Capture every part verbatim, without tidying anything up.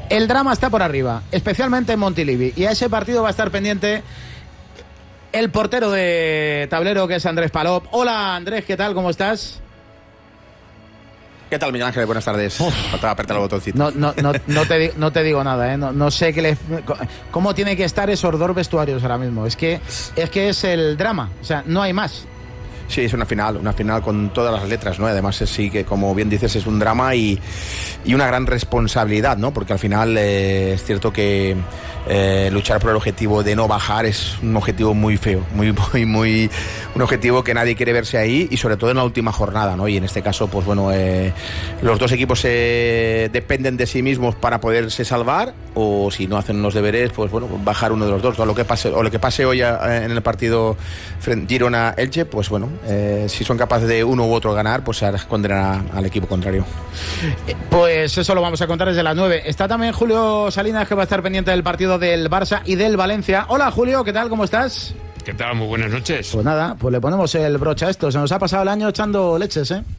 El drama está por arriba, especialmente en Montilivi, y a ese partido va a estar pendiente el portero de tablero, que es Andrés Palop. Hola Andrés, ¿qué tal? ¿Cómo estás? ¿Qué tal, Miguel Ángel? Buenas tardes. Faltaba apretar el botoncito. No, no, no, no, te, no te digo nada, ¿eh? No, no sé qué les, cómo tiene que estar esos dos vestuarios ahora mismo. Es que, es que es el drama, o sea, no hay más. Sí, es una final, una final con todas las letras, ¿no? Además, sí que, como bien dices, es un drama y, y una gran responsabilidad, ¿no? Porque al final eh, es cierto que eh, luchar por el objetivo de no bajar es un objetivo muy feo, muy, muy, muy, un objetivo que nadie quiere verse ahí, y sobre todo en la última jornada, ¿no? Y en este caso, pues bueno, eh, los dos equipos eh, dependen de sí mismos para poderse salvar, o si no hacen los deberes, pues bueno, bajar uno de los dos, o lo que pase, o lo que pase hoy a, en el partido Girona-Elche, pues bueno. Eh, si son capaces de uno u otro ganar, pues se condenará al equipo contrario. Pues eso lo vamos a contar desde las nueve. Está también Julio Salinas, que va a estar pendiente del partido del Barça y del Valencia. Hola Julio, ¿qué tal? ¿Cómo estás? ¿Qué tal? Muy buenas noches. Pues nada, pues le ponemos el broche a esto. Se nos ha pasado el año echando leches, ¿eh?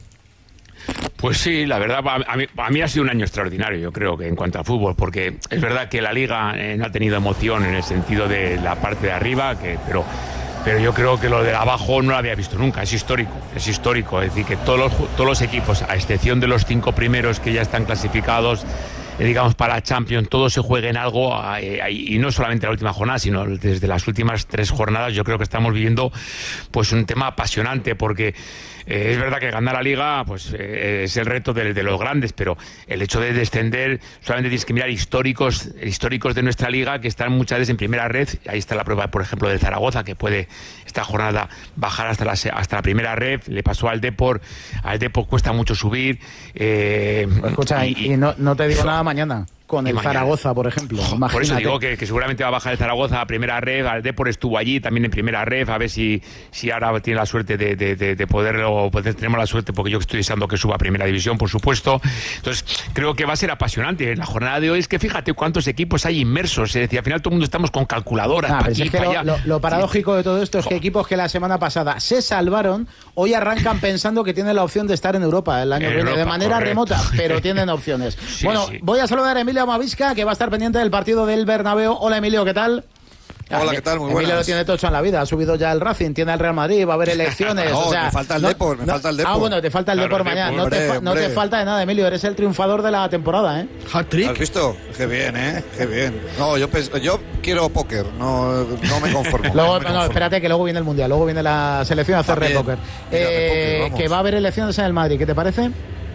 Pues sí, la verdad, a mí, a mí ha sido un año extraordinario, yo creo, que en cuanto a fútbol, porque es verdad que la Liga eh, no ha tenido emoción en el sentido de la parte de arriba, que pero... pero yo creo que lo de abajo no lo había visto nunca, es histórico, es histórico, es decir, que todos los, todos los equipos, a excepción de los cinco primeros que ya están clasificados, eh, digamos, para Champions, todos se jueguen algo, eh, y no solamente la última jornada, sino desde las últimas tres jornadas. Yo creo que estamos viviendo pues un tema apasionante, porque Eh, es verdad que ganar la Liga pues eh, es el reto de, de los grandes, pero el hecho de descender, solamente tienes que mirar históricos históricos de nuestra Liga que están muchas veces en primera red. Ahí está la prueba, por ejemplo, del Zaragoza, que puede esta jornada bajar hasta la, hasta la primera red. Le pasó al Depor, al Depor cuesta mucho subir. Eh, Escucha, y, y no, no te digo nada mañana con el mañana. Zaragoza, por ejemplo. Oh, por eso digo que, que seguramente va a bajar el Zaragoza a primera red. Al Depor estuvo allí también en primera red, a ver si, si ahora tiene la suerte de, de, de, de poderlo, pues tenemos la suerte, porque yo estoy deseando que suba a primera división, por supuesto. Entonces creo que va a ser apasionante. En la jornada de hoy es que fíjate cuántos equipos hay inmersos, es decir, al final todo el mundo estamos con calculadoras, ah, para aquí, es que para lo, allá. Lo, lo paradójico de todo esto es que equipos que la semana pasada se salvaron, hoy arrancan pensando que tienen la opción de estar en Europa el año que viene, de manera correcto. remota, pero tienen opciones. Sí, bueno, sí. Voy a saludar a Emilio Amavisca, que va a estar pendiente del partido del Bernabéu. Hola Emilio, ¿qué tal? Hola, ¿qué tal? Muy buenas. Emilio lo tiene tocho en la vida, ha subido ya el Racing, tiene el Real Madrid, va a haber elecciones. no, o sea, me falta el no, Depor, me no, falta el Depor. Ah, bueno, te falta el claro, Depor mañana. No, hombre, te, fa, no te falta de nada, Emilio, eres el triunfador de la temporada, ¿eh? Hat-trick. ¿Has visto? Qué bien, ¿eh? Qué bien. No, yo, pens- yo quiero póker, no, no me conformo. luego, no, me no, conformo. espérate, que luego viene el Mundial, luego viene la selección a hacer También, póker. Eh, póker, que va a haber elecciones en el Madrid, ¿qué te parece?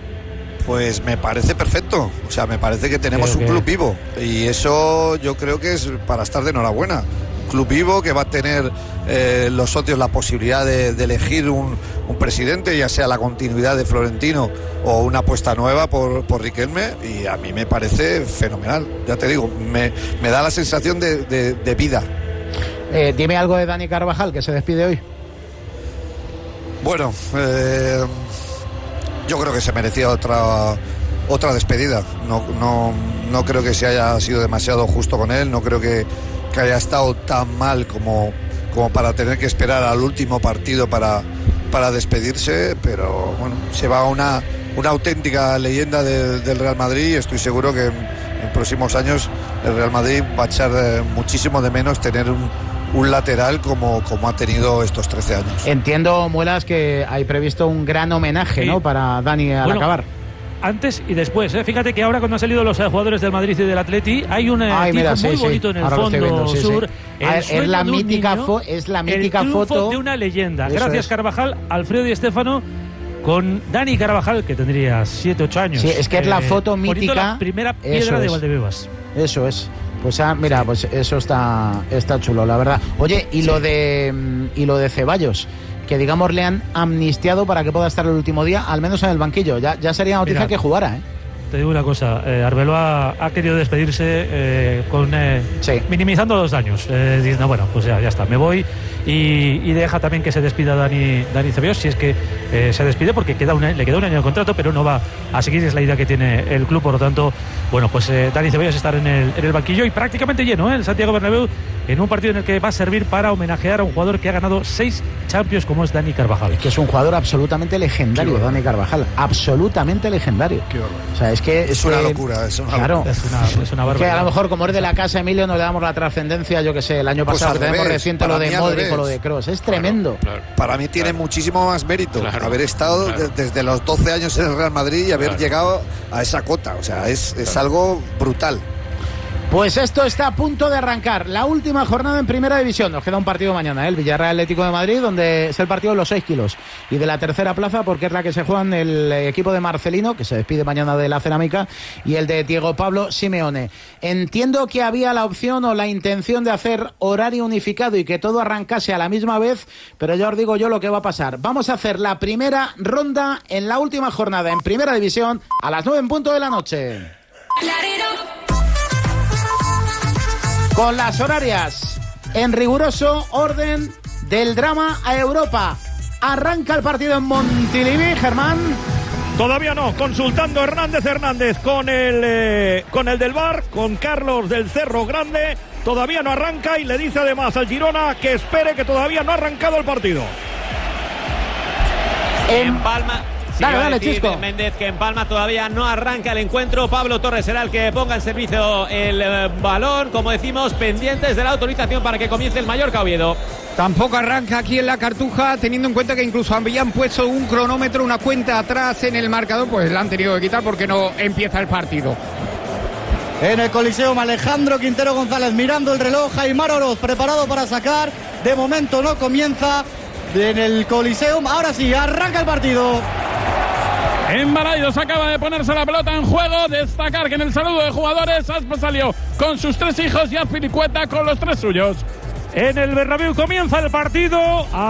Pues me parece perfecto, o sea, me parece que tenemos Creo un que... club vivo, y eso yo creo que es para estar de enhorabuena. Un club vivo que va a tener eh, los socios la posibilidad de, de elegir un, un presidente, ya sea la continuidad de Florentino o una apuesta nueva por, por Riquelme, y a mí me parece fenomenal, ya te digo, me, me da la sensación de, de, de vida. Eh, dime algo de Dani Carvajal, que se despide hoy. Bueno, eh... yo creo que se merecía otra otra despedida. No, no, no creo que se haya sido demasiado justo con él. No creo que, que haya estado tan mal como, como para tener que esperar al último partido para, para despedirse. Pero bueno, se va una, una auténtica leyenda de, del Real Madrid, y estoy seguro que en, en próximos años el Real Madrid va a echar muchísimo de menos tener un un lateral como, como ha tenido estos trece años. Entiendo, Muelas, que hay previsto un gran homenaje, sí, ¿no?, para Dani al bueno, acabar. Antes y después, ¿eh? Fíjate que ahora, cuando han salido los eh, jugadores del Madrid y del Atleti, hay un Ay, tifo mira, muy sí, bonito sí. en el Ahora fondo viendo, sí, sur. Sí. El ver, es la mítica niño, fo es la mítica el foto de una leyenda. Eso Gracias, es. Carvajal, Alfredo y Estefano, con Dani Carvajal, que tendría siete, ocho años. Sí, es que eh, es la foto mítica. La primera piedra de Valdebebas. Eso es. Pues ah, mira, pues eso está está chulo, la verdad. Oye, y sí. lo de y lo de Ceballos, que digamos le han amnistiado para que pueda estar el último día, al menos en el banquillo. Ya, ya sería noticia mira, que jugara, ¿eh? Te digo una cosa, eh, Arbeloa ha, ha querido despedirse eh, con eh, sí. minimizando los daños, eh, diciendo, bueno, pues ya, ya está, me voy, y, y deja también que se despida Dani, Dani Ceballos, si es que eh, se despide, porque queda un, le queda un año de contrato, pero no va a seguir, es la idea que tiene el club. Por lo tanto, bueno, pues eh, Dani Ceballos estar en el, en el banquillo, y prácticamente lleno, ¿eh?, el Santiago Bernabéu, en un partido en el que va a servir para homenajear a un jugador que ha ganado seis Champions, como es Dani Carvajal. Es que es un jugador absolutamente legendario, Dani Carvajal, absolutamente legendario. Qué o sea, Es que es una locura, es una claro, locura. Es una, es una barbaridad. Que a lo mejor, como es de la casa, Emilio, no le damos la trascendencia, yo que sé, el año Pues pasado al que tenemos revés, reciente lo para de mí al Modric revés. o lo de Kroos. Es tremendo. Claro, claro. Para mí tiene Claro. muchísimo más mérito Claro, haber estado claro. de- desde los doce años en el Real Madrid y haber Claro. llegado a esa cota. O sea, es, es algo brutal. Pues esto está a punto de arrancar. La última jornada en Primera División. Nos queda un partido mañana, ¿eh? El Villarreal Atlético de Madrid, donde es el partido de los seis kilos. Y de la tercera plaza, porque es la que se juegan el equipo de Marcelino, que se despide mañana de la Cerámica, y el de Diego Pablo Simeone. Entiendo que había la opción o la intención de hacer horario unificado y que todo arrancase a la misma vez, pero ya os digo yo lo que va a pasar. Vamos a hacer la primera ronda en la última jornada en Primera División a las nueve en punto de la noche. Con las horarias en riguroso orden del drama a Europa. Arranca el partido en Montilivi, Germán. Todavía no, consultando Hernández Hernández con el, eh, con el del V A R, con Carlos del Cerro Grande. Todavía no arranca y le dice además al Girona que espere, que todavía no ha arrancado el partido. En En Palma. Sí, Dale, iba a dale, decir Chisco. Méndez que en Palma todavía no arranca el encuentro. Pablo Torres será el que ponga en servicio el eh, balón. Como decimos, pendientes de la autorización para que comience el Mallorca Oviedo. Tampoco arranca aquí en la Cartuja, teniendo en cuenta que incluso habían puesto un cronómetro, una cuenta atrás en el marcador, pues la han tenido que quitar porque no empieza el partido. En el Coliseum, Alejandro Quintero González mirando el reloj. Aimar Oroz preparado para sacar. De momento no comienza en el Coliseum. Ahora sí, arranca el partido. En Balaidos acaba de ponerse la pelota en juego. Destacar que en el saludo de jugadores Aspas salió con sus tres hijos y Azpilicueta con los tres suyos. En el Bernabéu comienza el partido.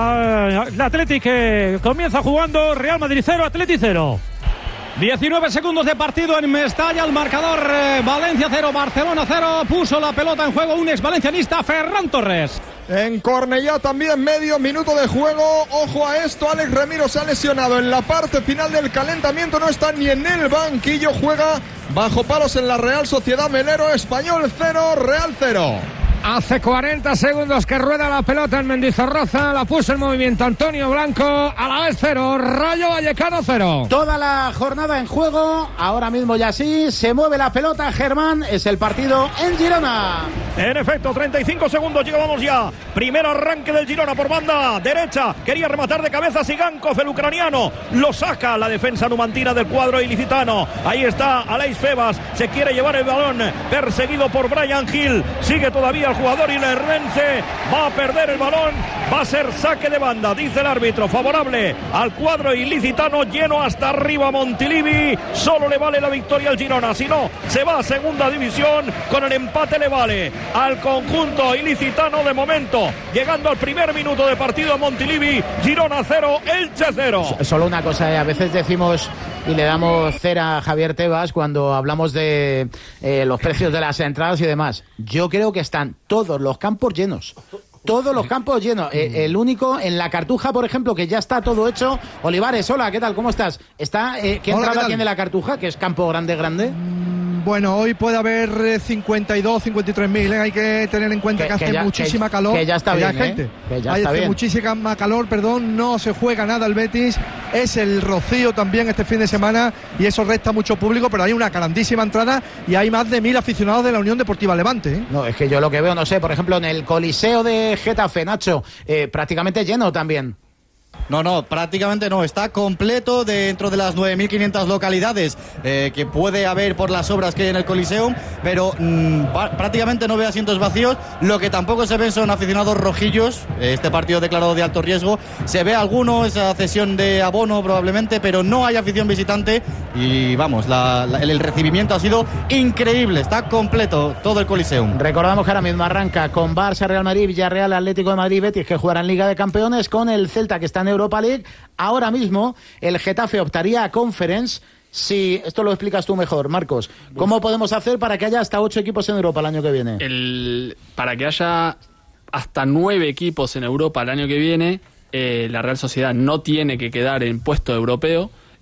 Ah, el Athletic que comienza jugando. Real Madrid cero, Athletic cero. diecinueve segundos de partido en Mestalla, el marcador eh, Valencia cero, Barcelona cero. Puso la pelota en juego un ex valencianista, Ferran Torres. En Cornellá también medio minuto de juego. Ojo a esto, Alex Ramiro se ha lesionado en la parte final del calentamiento. No está ni en el banquillo, juega bajo palos en la Real Sociedad Melero. Español cero, Real cero. Hace cuarenta segundos que rueda la pelota en Mendizorroza, la puso en movimiento Antonio Blanco, a la vez cero, Rayo Vallecano cero. Toda la jornada en juego, ahora mismo ya sí, se mueve la pelota, Germán, es el partido en Girona. En efecto, treinta y cinco segundos, llegamos ya. Primer arranque del Girona por banda derecha. Quería rematar de cabeza Sigankov, el ucraniano. Lo saca la defensa numantina del cuadro ilicitano. Ahí está Aleix Febas. Se quiere llevar el balón. Perseguido por Brian Hill. Sigue todavía el jugador ilerrense. Va a perder el balón. Va a ser saque de banda, dice el árbitro. Favorable al cuadro ilicitano, lleno hasta arriba Montilivi. Solo le vale la victoria al Girona. Si no, se va a segunda división. Con el empate le vale al conjunto ilicitano de momento. Llegando al primer minuto de partido Montilivi. Girona cero, Elche cero. Solo una cosa, eh, a veces decimos y le damos cera a Javier Tebas cuando hablamos de eh, los precios de las entradas y demás. Yo creo que están todos los campos llenos. Todos los campos llenos. Eh, el único en la Cartuja, por ejemplo, que ya está todo hecho. Olivares, hola, ¿qué tal? ¿Cómo estás? ¿Está, eh, ¿Qué Hola, entrada ¿qué tal? tiene la Cartuja? Que es campo grande, grande. Bueno, hoy puede haber eh, cincuenta y dos, cincuenta y tres mil. ¿eh? Hay que tener en cuenta que, Que- que hace ya- muchísima que- calor. que ya está hay bien, gente. ¿eh? Que ya Hay está hace bien. muchísima calor, perdón. No se juega nada el Betis. Es el Rocío también este fin de semana y eso resta mucho público, pero hay una grandísima entrada y hay más de mil aficionados de la Unión Deportiva Levante. ¿eh? No, es que yo lo que veo, no sé, por ejemplo, en el Coliseo de Getafe, Nacho, eh, prácticamente lleno también. No, no, prácticamente no. Está completo dentro de las nueve mil quinientas localidades eh, que puede haber por las obras que hay en el Coliseum, pero mm, pa- prácticamente no ve asientos vacíos. Lo que tampoco se ven son aficionados rojillos. Este partido declarado de alto riesgo. Se ve alguno, esa cesión de abono probablemente, pero no hay afición visitante. Y vamos, la- la- el recibimiento ha sido increíble. Está completo todo el Coliseum. Recordamos que ahora mismo arranca con Barça, Real Madrid, Villarreal, Atlético de Madrid, Betis, que jugarán Liga de Campeones, con el Celta, que está en Europa League. Ahora mismo el Getafe optaría a Conference. Si esto lo explicas tú mejor, Marcos, ¿cómo podemos hacer para que haya hasta ocho equipos en Europa el año que viene? El, para que haya hasta nueve equipos en Europa el año que viene, eh, la Real Sociedad no tiene que quedar en puesto europeo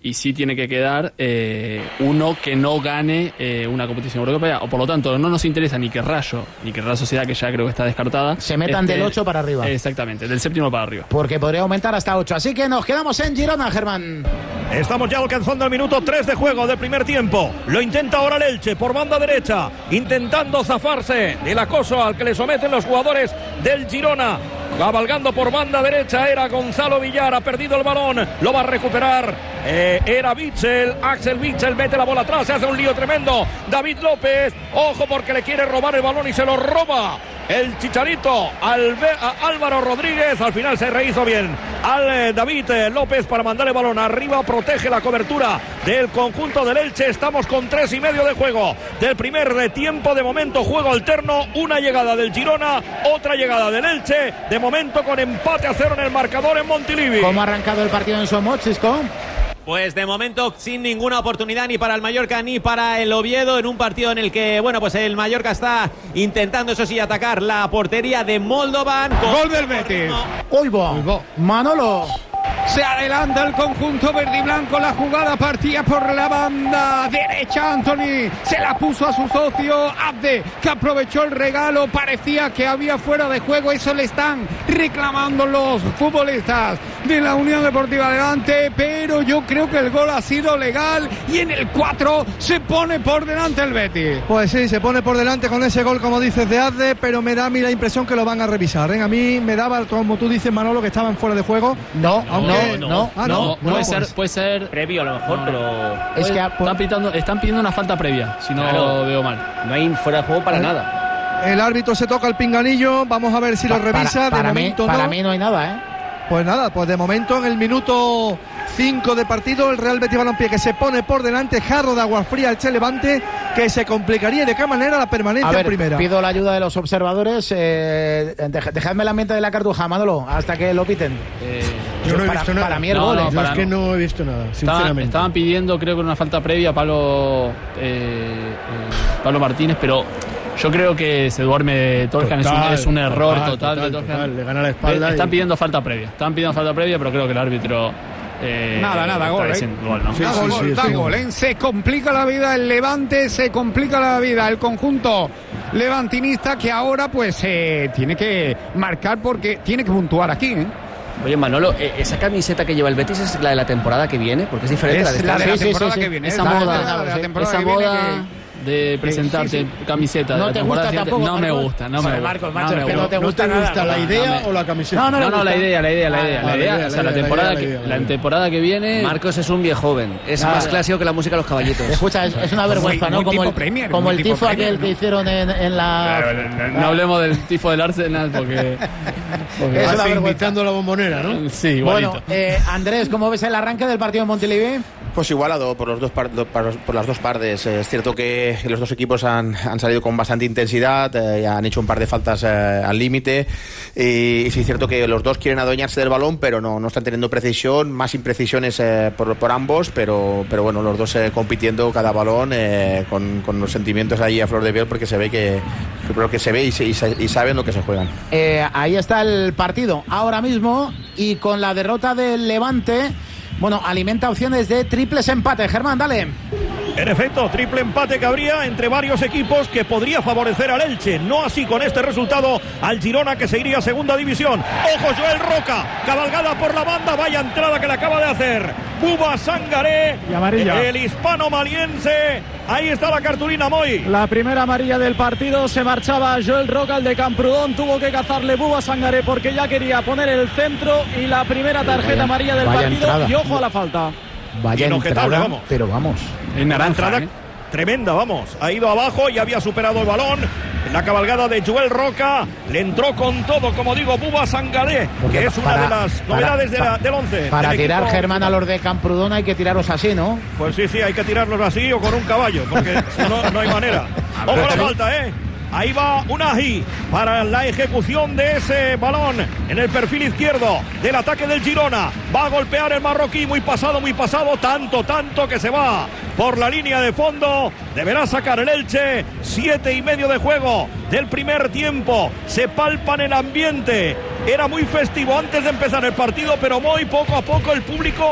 y sí tiene que quedar eh, uno que no gane eh, una competición europea, o por lo tanto no nos interesa ni que Rayo ni que Real Sociedad, que ya creo que está descartada, se metan este, del ocho para arriba. Exactamente, del séptimo para arriba, porque podría aumentar hasta ocho. Así que nos quedamos en Girona, Germán. Estamos ya alcanzando el minuto tres de juego del primer tiempo. Lo intenta ahora el Elche por banda derecha, intentando zafarse del acoso al que le someten los jugadores del Girona. Cabalgando por banda derecha era Gonzalo Villar, ha perdido el balón, lo va a recuperar, eh, era Witsel, Axel Witsel, mete la bola atrás, se hace un lío tremendo, David López, ojo porque le quiere robar el balón y se lo roba el Chicharito al a Álvaro Rodríguez, al final se rehizo bien al eh, David eh, López para mandar el balón arriba, protege la cobertura del conjunto del Elche. Estamos con tres y medio de juego del primer de tiempo, de momento juego alterno, una llegada del Girona, otra llegada del Elche, de momento con empate a cero en el marcador en Montilivi. ¿Cómo ha arrancado el partido en Somos, Chisco? Pues de momento sin ninguna oportunidad ni para el Mallorca ni para el Oviedo, en un partido en el que, bueno, pues el Mallorca está intentando, eso sí, atacar la portería de Moldovan. Gol del Betis. Hoy va. Manolo. Se adelanta el conjunto verde y blanco. La jugada partía por la banda derecha. Anthony se la puso a su socio Abde, que aprovechó el regalo. Parecía que había fuera de juego. Eso le están reclamando los futbolistas de la Unión Deportiva Levante. Pero yo creo que el gol ha sido legal. Y en el cuatro se pone por delante el Betis. Pues sí, se pone por delante con ese gol, como dices, de Abde. Pero me da a mí la impresión que lo van a revisar, ¿eh? A mí me daba, como tú dices, Manolo, que estaban fuera de juego. No, aunque No, no, no, ah, no, no, no, puede, pues. ser, puede ser previo a lo mejor, no, pero es que están, pitando, están pidiendo una falta previa, si no claro, lo veo mal. No hay fuera de juego para el, nada. El árbitro se toca el pinganillo, vamos a ver si lo revisa. Para, para, de mí, momento para no. mí no hay nada, ¿eh? Pues nada, pues de momento en el minuto cinco de partido, el Real Betis Balompié que se pone por delante, jarro de agua fría al Che Levante, que se complicaría de qué manera la permanencia a ver, en primera. Pido la ayuda de los observadores, eh, dej, dejadme el ambiente de la Cartuja, Manolo, hasta que lo piten. Eh, yo no he para, visto nada. Para mí el no, gol, no, ¿eh? yo es que no he visto nada, sinceramente. Estaban, estaban pidiendo, creo que una falta previa a Pablo, eh, eh, Pablo Martínez, pero yo creo que se duerme Torjan, es un, es un error total, total, total de Torjan. Le gana la espalda. Eh, están y... pidiendo falta previa, están pidiendo falta previa, pero creo que el árbitro... Eh, nada, nada, gol, ¿eh? gol, ¿no? Sí, da sí, gol, sí, da sí, gol, ¿eh? Se complica la vida el Levante, se complica la vida el conjunto levantinista, que ahora pues eh, tiene que marcar porque tiene que puntuar aquí, ¿eh? Oye, Manolo, ¿esa camiseta que lleva el Betis es la de la temporada que viene? Porque es diferente es la de, la de la sí, temporada sí, sí, que viene. Esa es moda, la de la temporada esa que moda viene que... de presentarte sí, sí. camiseta no de te la gusta temporada tampoco, no me Marcos. gusta, no me gusta. Marcos, macho, no es que gusta. no te gusta, ¿No te gusta nada, la idea no me... o la camiseta? No, no, no, no, la idea, la idea, la idea, ah, la idea, la idea, o sea, la temporada, la, idea, que, la, la temporada que viene. Marcos es un viejo joven, es nada, más clásico que la música de los caballitos. Escucha, es, es una vergüenza, muy, ¿no? muy Como el, Premier, como el tifo Premier, aquel ¿no? que hicieron en, en la... Claro, no, no, no hablemos del tifo del Arsenal porque... porque es una invitando a la bombonera, ¿no? Sí, igualito. Bueno, eh, Andrés, ¿cómo ves el arranque del partido en Montilivi? Pues igualado por, los dos par, por, por las dos partes. Es cierto que los dos equipos han, han salido con bastante intensidad, eh, han hecho un par de faltas eh, al límite y, y sí es cierto que los dos quieren adueñarse del balón, pero no, no están teniendo precisión, más imprecisiones eh, por, por ambos, pero, pero bueno, los dos eh, compitiendo cada balón eh, con, con los sentimientos ahí a flor de piel, porque se ve que, creo que se ve y, se, y, se, y saben lo que se juegan. Eh, ahí está el partido ahora mismo, y con la derrota del Levante, bueno, alimenta opciones de triples empates. Germán, dale. En efecto, triple empate que habría entre varios equipos que podría favorecer al Elche. No así con este resultado al Girona, que seguiría segunda división. Ojo, Joel Roca, cabalgada por la banda, vaya entrada que le acaba de hacer Buba Sangaré, y amarilla. El hispano maliense. Ahí está la cartulina, Moy. La primera amarilla del partido, se marchaba Joel Roca, el de Camprodón, tuvo que cazarle Buba Sangaré porque ya quería poner el centro, y la primera tarjeta vaya, amarilla del partido entrada. Y ojo a la falta. Vaya entrada, vamos. Pero vamos. En naranja, entrada ¿eh? Tremenda, vamos. Ha ido abajo y había superado el balón. La cabalgada de Joel Roca le entró con todo, como digo, Buba Sangaré, que es una para, de las novedades para, de la, del once. Para del tirar, equipo. Germán, a los de Camprodón hay que tirarlos así, ¿no? Pues sí, sí, hay que tirarlos así o con un caballo, porque si no, no hay manera. Ojo la falta, ¿eh? Ahí va Unai para la ejecución de ese balón en el perfil izquierdo del ataque del Girona. Va a golpear el marroquí, muy pasado, muy pasado, tanto, tanto que se va por la línea de fondo. Deberá sacar el Elche. Siete y medio de juego del primer tiempo. Se palpa en el ambiente. Era muy festivo antes de empezar el partido, pero muy poco a poco el público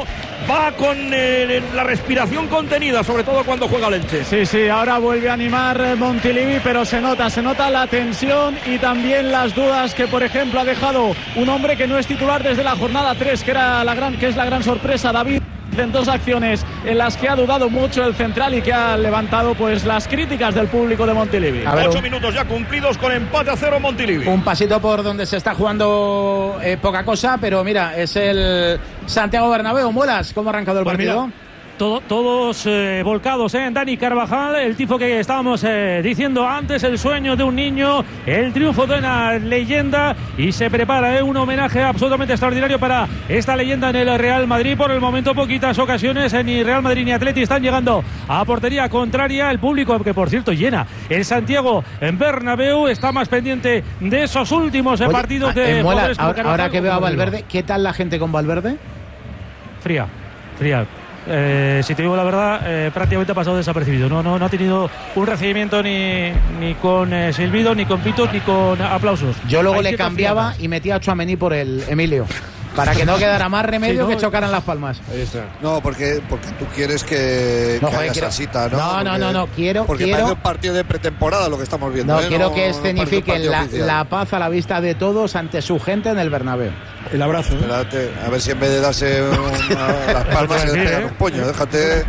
va con eh, la respiración contenida, sobre todo cuando juega el Elche. Sí, sí, ahora vuelve a animar Montilivi, pero se nota, se nota la tensión y también las dudas que, por ejemplo, ha dejado un hombre que no es titular desde la jornada tres, que era la gran, que es la gran sorpresa, David. En dos acciones en las que ha dudado mucho el central y que ha levantado pues las críticas del público de Montilivi. A ver, Ocho un... minutos ya cumplidos con empate a cero Montilivi. Un pasito por donde se está jugando eh, poca cosa, pero mira, es el Santiago Bernabéu. Muelas, ¿cómo ha arrancado el pues partido? Mira. Todo, todos eh, volcados en Dani Carvajal, el tifo que estábamos eh, diciendo antes, el sueño de un niño, el triunfo de una leyenda, y se prepara eh, un homenaje absolutamente extraordinario para esta leyenda en el Real Madrid. Por el momento poquitas ocasiones, eh, ni Real Madrid ni Atleti están llegando a portería contraria. El público, que por cierto llena el Santiago en Bernabéu, está más pendiente de esos últimos eh, Oye, partidos de eh, Muela, ahora, Carvajal, ahora que veo a Valverde, ¿qué tal la gente con Valverde? Fría, fría. Eh, si te digo la verdad, eh, prácticamente ha pasado desapercibido. No, no, no ha tenido un recibimiento ni, ni con eh, silbido, ni con pitos, ni con aplausos. Yo luego Hay le cambiaba fiadas y metía a Tchouaméni por el Emilio, para que no quedara más remedio sí, no, que chocaran las palmas. Ahí está. No, porque, porque tú quieres que, no, que joder, haya quiero... salsita, ¿no? No, porque, no, no, no, quiero... Porque quiero... parece un partido de pretemporada lo que estamos viendo. No, ¿eh? quiero no, que escenifiquen la, la paz a la vista de todos ante su gente en el Bernabéu. El abrazo. ¿eh? Espérate, a ver si en vez de darse una, las palmas se le pegan un puño. Déjate,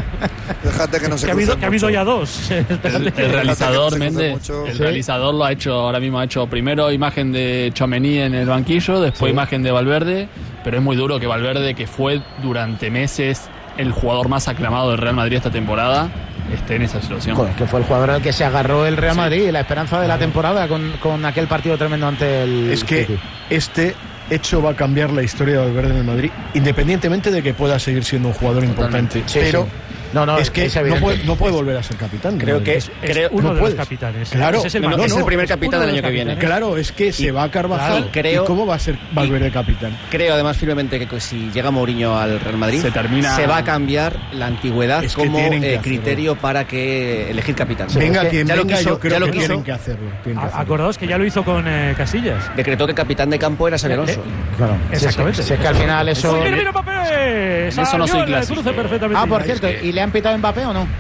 déjate que no se que ha habido, que ha habido ya dos. El, el realizador, no Méndez, el ¿sí? realizador lo ha hecho, ahora mismo ha hecho primero imagen de Tchouaméni en el banquillo, después sí. imagen de Valverde, pero es muy duro que Valverde, que fue durante meses el jugador más aclamado del Real Madrid esta temporada, esté en esa situación. Joder, que fue el jugador al que se agarró el Real Madrid y sí. la esperanza de la temporada con, con aquel partido tremendo ante el Es que City. este hecho va a cambiar la historia de Valverde en el Madrid, independientemente de que pueda seguir siendo un jugador importante. Sí, pero sí. No, no, es que es no, puede, no puede volver a ser capitán. Creo que es, es creo, uno no de puedes. los capitanes. Claro, es el, no, no, es no, el primer es capitán del año que viene. Claro, es que y, se va a Carvajal. Y, creo, ¿y cómo va a ser Valverde y, capitán? Creo además firmemente que si llega Mourinho al Real Madrid, se, termina... se va a cambiar la antigüedad es como eh, criterio para que elegir capitán. Venga, es que quien ya venga, quiso, yo creo ya que tienen que hacerlo. Tienen que hacerlo. Acordaos que ya lo hizo con eh, Casillas. Decretó que el capitán de campo era Xabi Alonso. Claro, exactamente. Si es que al final eso... ¡Mira, mira, Mbappé! Eso no soy clásico. Ah, por cierto, ¿y le han pitado Mbappé o no?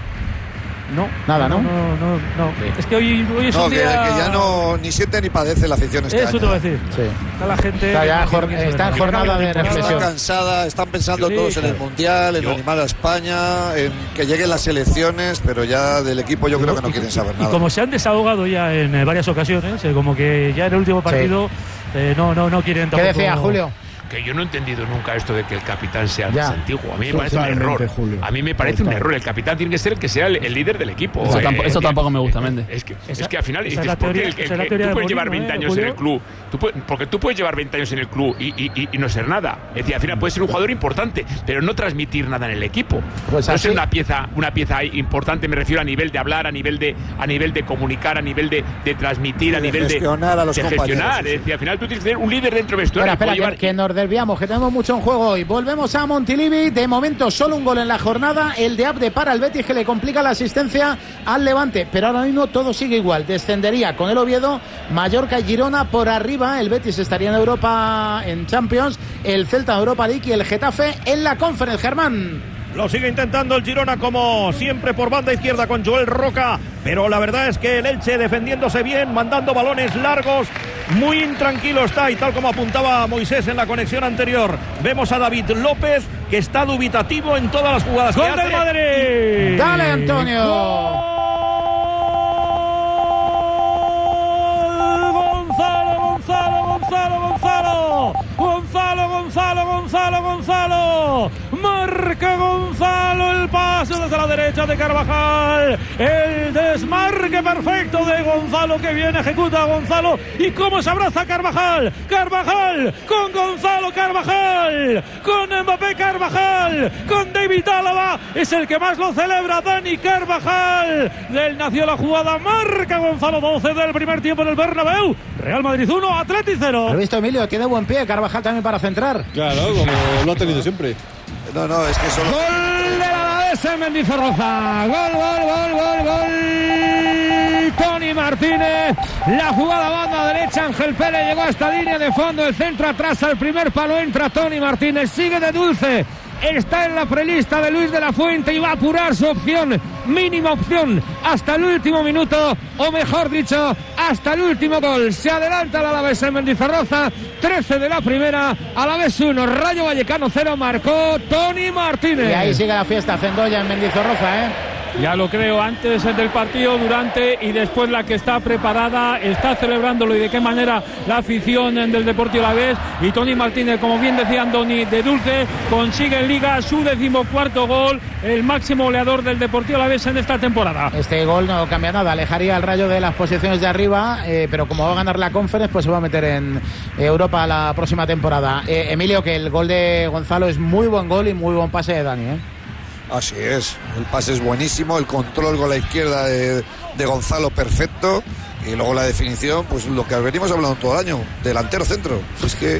No, nada, ¿no? No, no, no. no. Sí. Es que hoy, hoy es no, un que, día... que ya no ni siente ni padece la afición este Eso año. te voy a decir. Sí. Está la gente... Está, ya jor está en jornada de reflexión. Está cansada, están pensando sí, todos claro. en el Mundial, en yo. animar a España, en que lleguen las elecciones, pero ya del equipo yo creo que no quieren saber nada. Y como se han desahogado ya en eh, varias ocasiones, eh, como que ya en el último partido sí. eh, no, no, no quieren tampoco... ¿Qué decía Julio? Que yo no he entendido nunca esto de que el capitán sea ya. antiguo. A mí me parece un error. Julio. A mí me parece Total. un error. El capitán tiene que ser el que sea el, el líder del equipo. Eso, eh, tampoco, eso tampoco me gusta, Méndez. Es que, esa, es que al final dices, teoría, porque el, el, el, tú puedes llevar veinte años Julio. en el club. Tú puedes, porque tú puedes llevar veinte años en el club y, y, y, y no ser nada. Es decir, al final puedes ser un jugador importante, pero no transmitir nada en el equipo. Pues no ser una pieza, una pieza importante, me refiero a nivel de hablar, a nivel de, a nivel de comunicar, a nivel de, de transmitir, sí, a nivel de gestionar de, a los de gestionar. Sí, sí. Es decir, al final tú tienes que ser un líder dentro del vestuario. Espera, espera, que, que nos desviamos, que tenemos mucho en juego hoy. Volvemos a Montilivi. De momento solo un gol en la jornada, el de Abde para el Betis, que le complica la asistencia al Levante, pero ahora mismo todo sigue igual. Descendería con el Oviedo, Mallorca y Girona por arriba. El Betis estaría en Europa, en Champions, el Celta en Europa League y el Getafe en la Conference. Germán. Lo sigue intentando el Girona, como siempre, por banda izquierda con Joel Roca, pero la verdad es que el Elche defendiéndose bien, mandando balones largos, muy intranquilo está, y tal como apuntaba Moisés en la conexión anterior, vemos a David López, que está dubitativo en todas las jugadas que ¡Gol del hace. Madrid! ¡Dale, Antonio! ¡Gonzalo, Gonzalo, Gonzalo, Gonzalo! Gonzalo, Gonzalo, Gonzalo, Gonzalo. Marca Gonzalo, el pase desde la derecha de Carvajal. El desmarque perfecto de Gonzalo, que viene, ejecuta Gonzalo. ¿Y cómo se abraza Carvajal? Carvajal con Gonzalo Carvajal, con Mbappé Carvajal, con David Álava. Es el que más lo celebra, Dani Carvajal. Del nació la jugada, marca Gonzalo, doce del primer tiempo en el Bernabéu. Real Madrid uno, Atleti cero. ¿Has visto, Emilio? Tiene buen pie Carvajal también para centrar. Claro, como lo ha tenido siempre. No, no, es que solo... Gol de la Alavés en Mendizorroza. Gol, gol, gol, gol, gol. Toni Martínez. La jugada banda derecha. Ángel Pérez llegó a esta línea de fondo. El centro atrás al primer palo. Entra Toni Martínez. Sigue de dulce está en la prelista de Luis de la Fuente y va a apurar su opción, mínima opción, hasta el último minuto, o mejor dicho, hasta el último gol. Se adelanta el Alavés en Mendizorroza, trece de la primera, Alavés uno, Rayo Vallecano cero, marcó Tony Martínez. Y ahí sigue la fiesta Zendoya en Mendizorroza, ¿eh? Ya lo creo, antes del partido, durante y después la que está preparada, está celebrándolo y de qué manera la afición del Deportivo Alavés. Y Tony Martínez, como bien decía Andoni de Dulce, consigue en Liga su decimocuarto gol, el máximo goleador del Deportivo Alavés en esta temporada. Este gol no cambia nada, alejaría al Rayo de las posiciones de arriba, eh, pero como va a ganar la Conference, pues se va a meter en Europa la próxima temporada. Eh, Emilio, que el gol de Gonzalo es muy buen gol y muy buen pase de Dani, ¿eh? Así es, el pase es buenísimo, el control con la izquierda de, de Gonzalo perfecto, y luego la definición, pues lo que venimos hablando todo el año, delantero centro. Es que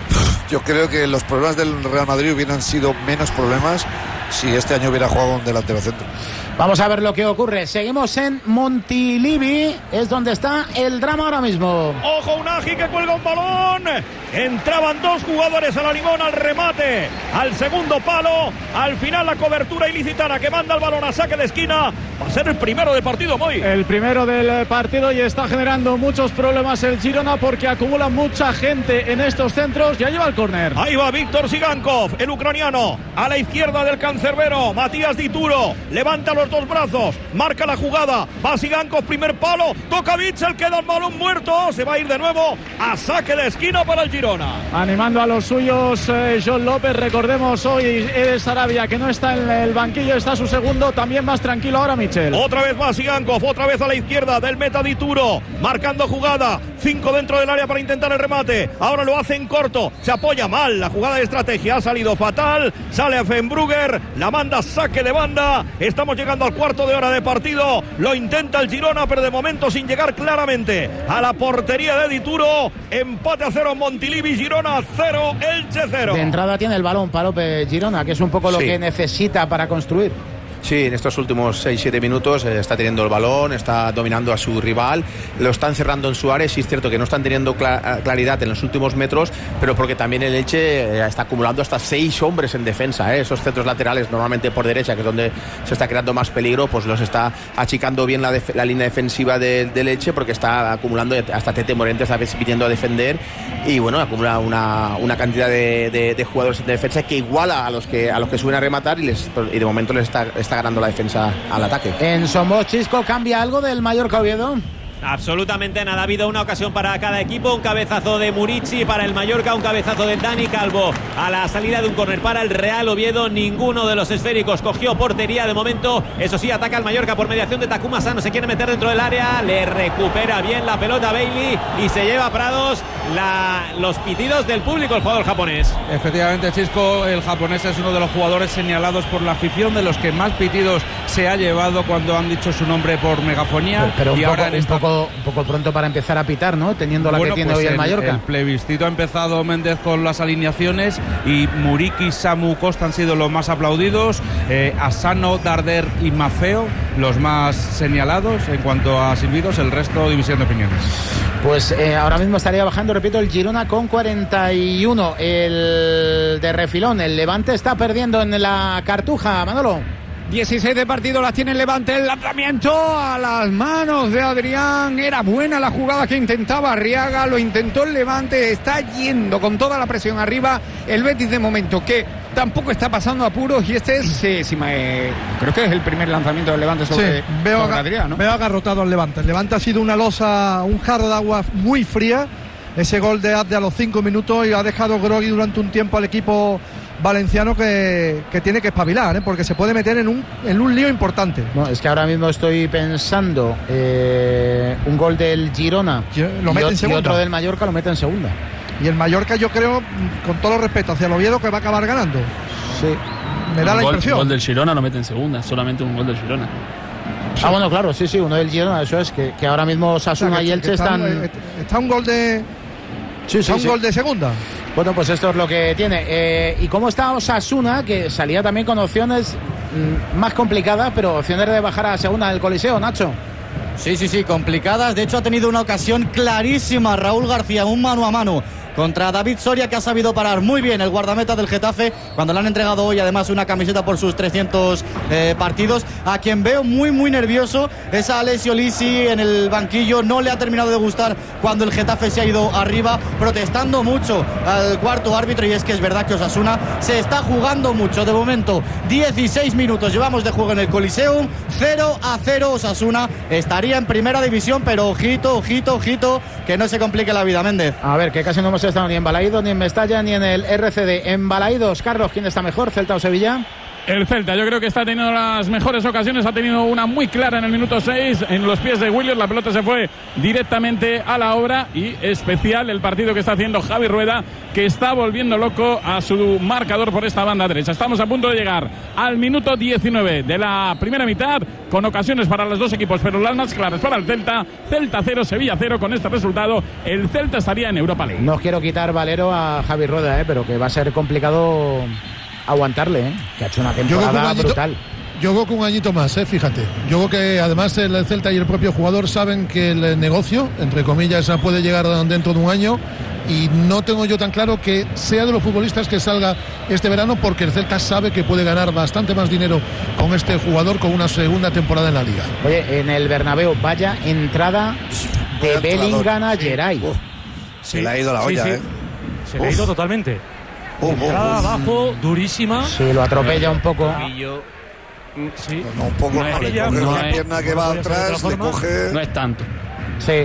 yo creo que los problemas del Real Madrid hubieran sido menos problemas si este año hubiera jugado un delantero centro. Vamos a ver lo que ocurre. Seguimos en Montilivi, es donde está el drama ahora mismo. Ojo, Unagi que cuelga un balón. Entraban dos jugadores a la limón al remate, al segundo palo. Al final la cobertura ilicitana que manda el balón a saque de esquina. Va a ser el primero del partido, Moy. El primero del partido, y está generando muchos problemas el Girona porque acumula mucha gente en estos centros. Ya lleva el córner. Ahí va Víctor Sigankov, el ucraniano, a la izquierda del cancerbero. Matías Dituro levanta los dos brazos, marca la jugada, va Sigankov, primer palo, toca Bitzel, queda el balón muerto, se va a ir de nuevo a saque de esquina para el Girona. Animando a los suyos, eh, John López, recordemos hoy es Sarabia, que no está en el banquillo, está su segundo, también más tranquilo ahora Michel. Otra vez va Sigankov, otra vez a la izquierda del meta Dituro, marcando jugada, cinco dentro del área para intentar el remate, ahora lo hace en corto, se apoya mal, la jugada de estrategia ha salido fatal, sale a Fenbrugger, la manda saque de banda, estamos llegando al cuarto de hora de partido, lo intenta el Girona, pero de momento sin llegar claramente a la portería de Dituro. Empate a cero Montilivi, Girona cero, Elche cero. De entrada tiene el balón para López Girona, que es un poco lo sí. que necesita para construir. Sí, en estos últimos seis siete minutos eh, está teniendo el balón, está dominando a su rival, lo están cerrando en su área. Sí es cierto que no están teniendo cl- claridad en los últimos metros, pero porque también el Elche eh, está acumulando hasta seis hombres en defensa, eh. Esos centros laterales normalmente por derecha, que es donde se está creando más peligro, pues los está achicando bien la, def- la línea defensiva del de Elche, porque está acumulando, hasta Tete Morente está viniendo a defender, y bueno, acumula una, una cantidad de, de, de jugadores en defensa que iguala a los que a los que suben a rematar, y, les, y de momento les está, está ganando la defensa al ataque. En Somos, Chisco, ¿cambia algo del Mallorca Oviedo? Absolutamente nada, ha habido una ocasión para cada equipo, un cabezazo de Murici para el Mallorca, un cabezazo de Dani Calvo a la salida de un córner para el Real Oviedo. Ninguno de los esféricos cogió portería de momento, eso sí, ataca el Mallorca por mediación de Takuma Sano, se quiere meter dentro del área, le recupera bien la pelota Bailey y se lleva a Prados la, los pitidos del público el jugador japonés. Efectivamente, Chisco, el japonés es uno de los jugadores señalados por la afición, de los que más pitidos se ha llevado cuando han dicho su nombre por megafonía. Pero, pero y un, ahora poco, en esta... un, poco, un poco pronto para empezar a pitar, ¿no? Teniendo la bueno, que tiene pues hoy el, el Mallorca. El plebiscito ha empezado Méndez con las alineaciones y Muriqui, Samu, Costa han sido los más aplaudidos. Eh, Asano, Darder y Mafeo los más señalados en cuanto a silbidos, el resto división de opiniones. Pues eh, ahora mismo estaría bajando, repito, el Girona con cuarenta y uno. El de refilón, el Levante está perdiendo en la Cartuja, Manolo. dieciséis de partido las tiene el Levante, el lanzamiento a las manos de Adrián, era buena la jugada que intentaba Arriaga, lo intentó el Levante, está yendo con toda la presión arriba el Betis de momento, que tampoco está pasando apuros, y este es, eh, si me, creo que es el primer lanzamiento del Levante sobre, sí, veo sobre aga- Adrián, ¿no? Veo agarrotado al Levante, el Levante ha sido una losa, un jarro de agua muy fría, ese gol de Adde a los cinco minutos, y ha dejado groggy durante un tiempo al equipo valenciano que, que tiene que espabilar, ¿eh? Porque se puede meter en un, en un lío importante. No, es que ahora mismo estoy pensando eh, un gol del Girona lo mete y, en segunda. y otro del Mallorca lo mete en segunda. Y el Mallorca, yo creo, con todo el respeto hacia el Oviedo, que va a acabar ganando. Sí. Me da un la gol, impresión. Un gol del Girona lo mete en segunda, solamente un gol del Girona. Sí. Ah, bueno, claro, sí, sí, uno del Girona, eso es, que, que ahora mismo Osasuna, o sea, que, y Elche está, están... Está, está un gol de... Sí, está sí, un sí. gol de segunda. Bueno, pues esto es lo que tiene. Eh, ¿Y cómo está Osasuna, que salía también con opciones mmm, más complicadas, pero opciones de bajar a segunda del Coliseo, Nacho? Sí, sí, sí, complicadas. De hecho, ha tenido una ocasión clarísima Raúl García, un mano a mano contra David Soria, que ha sabido parar muy bien el guardameta del Getafe, cuando le han entregado hoy además una camiseta por sus trescientos eh, partidos. A quien veo muy muy nervioso es a Alessio Lisi en el banquillo. No le ha terminado de gustar cuando el Getafe se ha ido arriba, protestando mucho al cuarto árbitro, y es que es verdad que Osasuna se está jugando mucho. De momento dieciséis minutos llevamos de juego en el Coliseum, cero a cero. Osasuna estaría en primera división, pero ojito, ojito, ojito, que no se complique la vida, Méndez. A ver, que casi no hemos estado ni en Balaídos, ni en Mestalla, ni en el R C D. En Balaídos, Carlos, ¿quién está mejor, Celta o Sevilla? El Celta, yo creo que está teniendo las mejores ocasiones, ha tenido una muy clara en el minuto seis, en los pies de Williams, la pelota se fue directamente a la obra, y especial el partido que está haciendo Javi Rueda, que está volviendo loco a su marcador por esta banda derecha. Estamos a punto de llegar al minuto diecinueve de la primera mitad, con ocasiones para los dos equipos, pero las más claras para el Celta. Celta cero, Sevilla cero. Con este resultado, el Celta estaría en Europa League. No quiero quitar valero a Javi Rueda, ¿eh? pero que va a ser complicado aguantarle, ¿eh? que ha hecho una temporada añito, brutal. Yo creo que un añito más, ¿eh? fíjate. Yo creo que además el Celta y el propio jugador saben que el negocio, entre comillas, puede llegar dentro de un año, y no tengo yo tan claro que sea de los futbolistas que salga este verano, porque el Celta sabe que puede ganar bastante más dinero con este jugador con una segunda temporada en la Liga. Oye, en el Bernabéu, vaya entrada de Bellingham a Geray. Se sí. le ha ido la olla, sí, sí. ¿eh? Se Uf. le ha ido totalmente. Uh, entrada uh, uh, abajo, durísima. Sí, lo atropella un poco. Sí. No, un poco, no, no, le coge no una es, pierna que va atrás, le coge... No es tanto. Sí.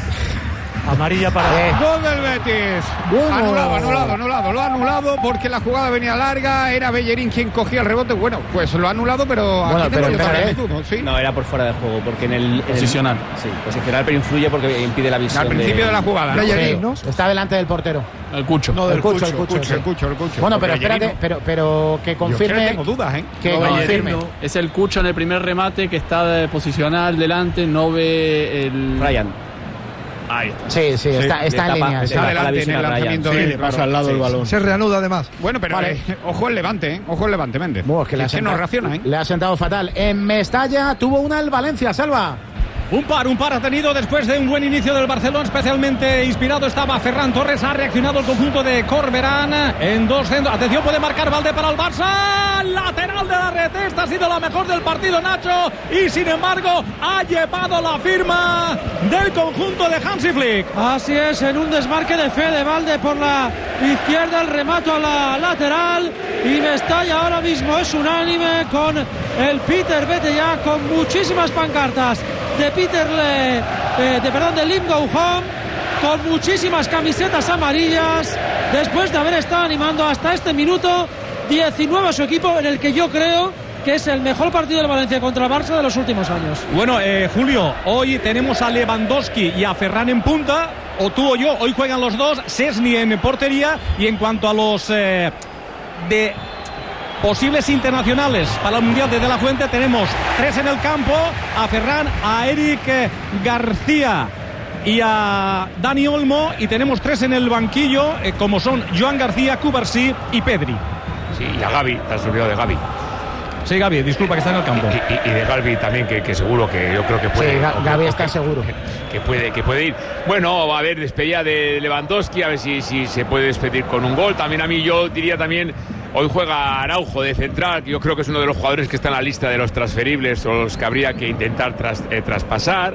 Amarilla para... Eh. Gol del Betis. Bueno. Anulado, anulado, anulado. Lo ha anulado porque la jugada venía larga. Era Bellerín quien cogía el rebote. Bueno, pues lo ha anulado, pero... Bueno, aquí pero tengo yo ¿eh? duda, ¿sí? No, era por fuera de juego, porque en el... Posicional. En el, sí, posicional, pero influye porque impide la visión. Al principio de, de la jugada. ¿no? Sí, ¿no? Está delante del portero. El Cucho. No, del el Cucho, Cucho, el Cucho, el Cucho, el Cucho. Bueno, pero espérate, pero, pero que confirme... Yo tengo dudas, ¿eh? Que no, confirme. Es el Cucho en el primer remate, que está de posicional delante, no ve el... Ryan. Ahí está. Sí, sí, sí, está, está en línea. Está adelante en el lanzamiento. Sí, de, le pasa claro, al lado sí, del balón. Se reanuda además. Bueno, pero vale. eh, ojo el Levante, ¿eh? Ojo el Levante, Méndez. Buah, es que le ha sentado, no reacciona, ¿eh? Le ha sentado fatal. En Mestalla tuvo una el Valencia, Salva. Un par, un par ha tenido después de un buen inicio del Barcelona, especialmente inspirado estaba Ferran Torres. Ha reaccionado el conjunto de Corberán en dos centros. Atención, puede marcar Valde para el Barça. Lateral de la red, esta ha sido la mejor del partido, Nacho. Y sin embargo, ha llevado la firma del conjunto de Hansi Flick. Así es, en un desmarque de Fede Valde por la izquierda, el remato a la lateral. Y Mestalla ahora mismo es unánime con el Peter Vete ya, con muchísimas pancartas de Peter Le, eh, de perdón de Lim Go Home, con muchísimas camisetas amarillas, después de haber estado animando hasta este minuto diecinueve a su equipo, en el que yo creo que es el mejor partido del Valencia contra el Barça de los últimos años. Bueno, eh, Julio, hoy tenemos a Lewandowski y a Ferran en punta, o tú o yo, hoy juegan los dos, Szczęsny en portería, y en cuanto a los eh, de posibles internacionales para el Mundial de De La Fuente, tenemos tres en el campo: a Ferran, a Eric García y a Dani Olmo, y tenemos tres en el banquillo, eh, como son Joan García, Cubarsí y Pedri. Sí, y a Gavi, te has olvidado de Gavi. Sí, Gavi, disculpa, que está en el campo. Y, y, y de Gavi también, que, que seguro que yo creo que puede. Sí, Gavi está que, seguro. Que, que, puede, que puede ir. Bueno, va a haber despedida de Lewandowski, a ver si, si se puede despedir con un gol. También a mí, yo diría también, hoy juega Araujo de central, que yo creo que es uno de los jugadores que está en la lista de los transferibles o los que habría que intentar tras, eh, traspasar.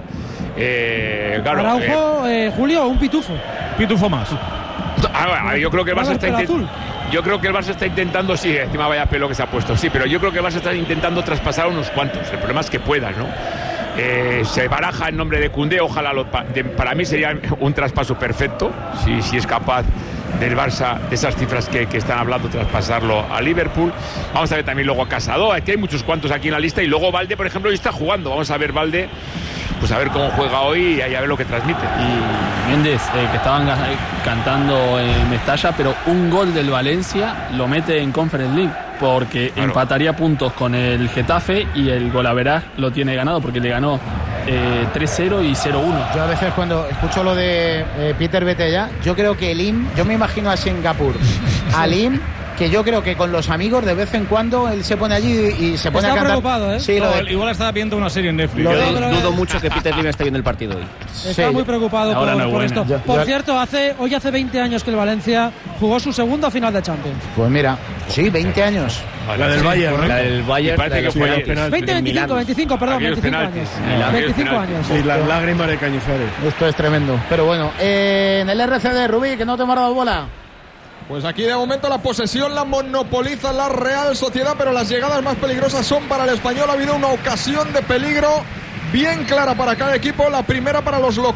Eh, claro, Araujo, eh, eh, Julio, un pitufo. Pitufo más. Ah, yo creo que el Barça está intentando. Yo creo que el Barça está intentando, sí, encima vaya pelo que se ha puesto, sí, pero yo creo que el Barça está intentando traspasar unos cuantos. El problema es que puedas, ¿no? Eh, se baraja el nombre de Koundé, ojalá lo, de, para mí sería un traspaso perfecto, si, si es capaz del Barça, de esas cifras que, que están hablando, traspasarlo a Liverpool. Vamos a ver también luego a Casado, aquí hay muchos cuantos aquí en la lista, y luego Valde, por ejemplo, hoy está jugando. Vamos a ver Valde, pues a ver cómo juega hoy y a ver lo que transmite. Y Méndez, eh, que estaban cantando en Mestalla, pero un gol del Valencia lo mete en Conference League, porque claro, empataría puntos con el Getafe, y el golaveraz lo tiene ganado porque le ganó eh, tres cero y cero uno. Yo a veces cuando escucho lo de eh, Peter Betella, yo creo que Lim, yo me imagino a Singapur, a Lim que yo creo que con los amigos de vez en cuando él se pone allí y se pone está a cantar. preocupado, ¿eh? Sí, no, de... Igual estaba viendo una serie en Netflix. Yo de... dudo mucho que Peter Lim esté viendo el partido hoy. Está sí, muy preocupado por, no por esto. Yo, por yo... cierto, hace hoy hace veinte años que el Valencia jugó su segunda final de Champions. Pues mira, sí, veinte años. La del Bayern, ¿no? La del Bayern. parece que fue veinte, veinticinco, veinticinco, perdón, Aquellos veinticinco penaltis. años. Aquellos veinticinco penaltis. años. Y las lágrimas de Cañizares. Esto es tremendo. Pero bueno, eh, en el R C D, Rubí, que no te hemos dado bola. Pues aquí de momento la posesión la monopoliza la Real Sociedad, pero las llegadas más peligrosas son para el Español. Ha habido una ocasión de peligro bien clara para cada equipo. La primera para los locales.